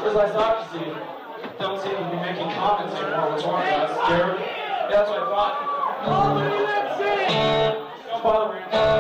Because I thought, you see, don't seem to be making comments anymore. What's wrong, guys? Scared? Yeah, that's what I thought. Don't bother me.